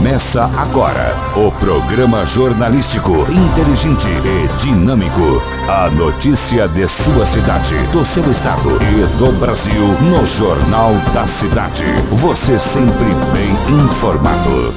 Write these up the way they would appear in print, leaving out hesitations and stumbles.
Começa agora o programa jornalístico inteligente e dinâmico. A notícia de sua cidade, do seu estado e do Brasil no Jornal da Cidade. Você sempre bem informado.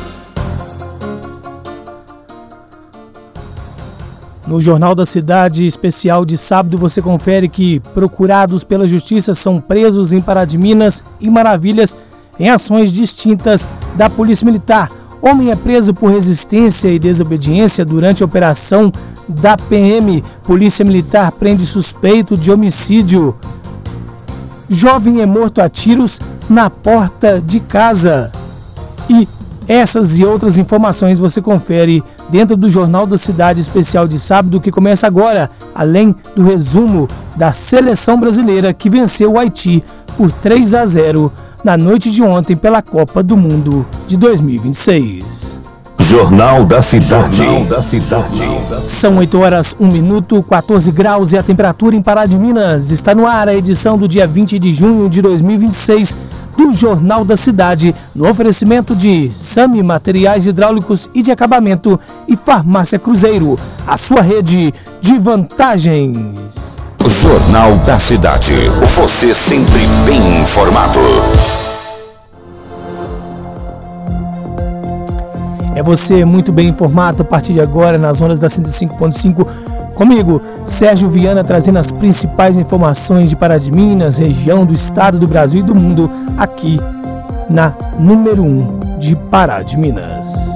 No Jornal da Cidade, especial de sábado, você confere que procurados pela Justiça são presos em Pará de Minas e Maravilhas em ações distintas da Polícia Militar. Homem é preso por resistência e desobediência durante a operação da PM. Polícia Militar prende suspeito de homicídio. Jovem é morto a tiros na porta de casa. E essas e outras informações você confere dentro do Jornal da Cidade especial de sábado, que começa agora, além do resumo da seleção brasileira que venceu o Haiti por 3-0 na noite de ontem pela Copa do Mundo de 2026. Jornal da Cidade. Jornal da Cidade. São 8 horas, 1 minuto, 14 graus e a temperatura em Pará de Minas. Está no ar a edição do dia 20 de junho de 2026 do Jornal da Cidade, no oferecimento de Sami Materiais Hidráulicos e de Acabamento e Farmácia Cruzeiro, a sua rede de vantagens. Jornal da Cidade. Você sempre bem informado. É você muito bem informado a partir de agora nas ondas da 105.5. Comigo, Sérgio Viana, trazendo as principais informações de Pará de Minas, região do estado, do Brasil e do mundo, aqui na número 1 de Pará de Minas.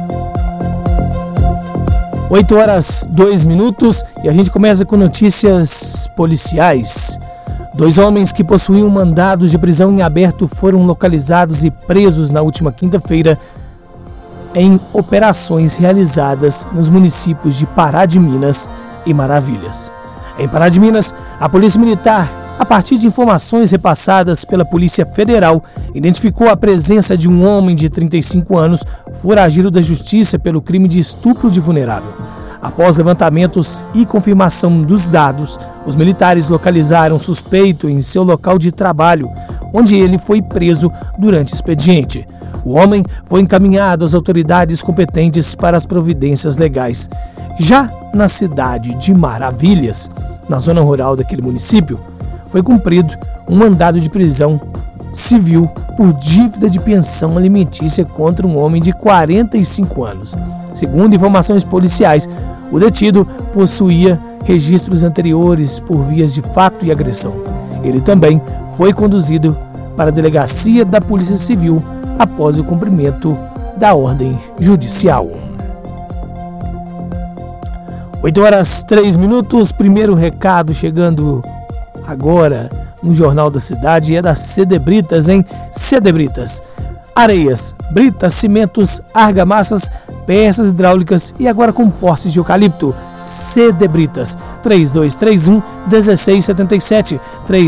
8 horas, 2 minutos e a gente começa com notícias policiais. 2 homens que possuíam mandados de prisão em aberto foram localizados e presos na última quinta-feira em operações realizadas nos municípios de Pará de Minas e Maravilhas. Em Pará de Minas, a Polícia Militar, a partir de informações repassadas pela Polícia Federal, identificou a presença de um homem de 35 anos, foragido da Justiça pelo crime de estupro de vulnerável. Após levantamentos e confirmação dos dados, os militares localizaram o suspeito em seu local de trabalho, onde ele foi preso durante o expediente. O homem foi encaminhado às autoridades competentes para as providências legais. Já na cidade de Maravilhas, na zona rural daquele município, foi cumprido um mandado de prisão civil por dívida de pensão alimentícia contra um homem de 45 anos. Segundo informações policiais, o detido possuía registros anteriores por vias de fato e agressão. Ele também foi conduzido para a delegacia da Polícia Civil após o cumprimento da ordem judicial. 8 horas, 3 minutos, primeiro recado chegando agora no Jornal da Cidade é da Cedebritas, hein? Cedebritas. Areias, britas, cimentos, argamassas, peças hidráulicas e agora com postes de eucalipto. Cedebritas, 3231-1677,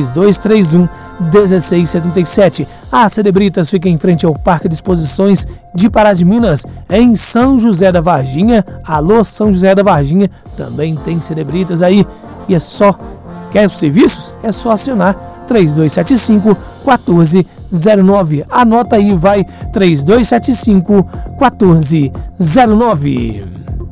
3231-1677. A Cedebritas fica em frente ao Parque de Exposições de Pará de Minas, em São José da Varginha. Alô, São José da Varginha, também tem Cedebritas aí. E é só, quer os serviços? É só acionar 3275-1409. Anota aí, vai, 3275-1409.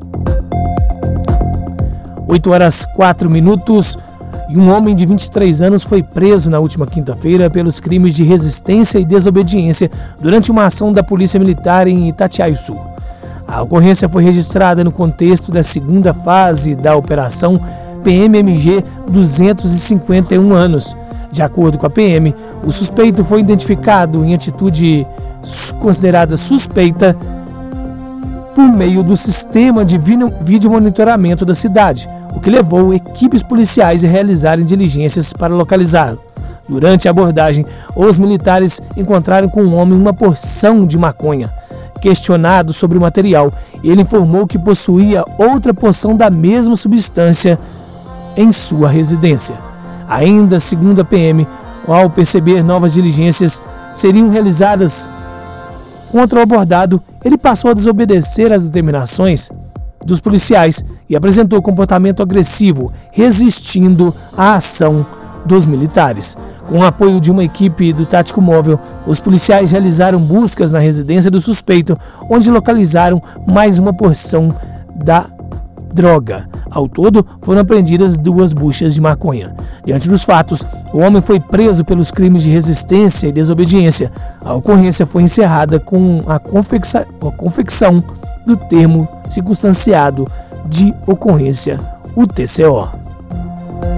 8 horas, 4 minutos. E um homem de 23 anos foi preso na última quinta-feira pelos crimes de resistência e desobediência durante uma ação da Polícia Militar em Itatiaiçu. A ocorrência foi registrada no contexto da segunda fase da Operação PMMG 251 anos. De acordo com a PM, o suspeito foi identificado em atitude considerada suspeita por meio do sistema de vídeo monitoramento da cidade, o que levou equipes policiais a realizarem diligências para localizá-lo. Durante a abordagem, os militares encontraram com o homem uma porção de maconha. Questionado sobre o material, ele informou que possuía outra porção da mesma substância em sua residência. Ainda segundo a PM, ao perceber novas diligências seriam realizadas contra o abordado, ele passou a desobedecer às determinações dos policiais e apresentou comportamento agressivo, resistindo à ação dos militares. Com o apoio de uma equipe do Tático Móvel, os policiais realizaram buscas na residência do suspeito, onde localizaram mais uma porção da droga. Ao todo, foram apreendidas 2 buchas de maconha. Diante dos fatos, o homem foi preso pelos crimes de resistência e desobediência. A ocorrência foi encerrada com a confecção do termo circunstanciado de ocorrência, o TCO.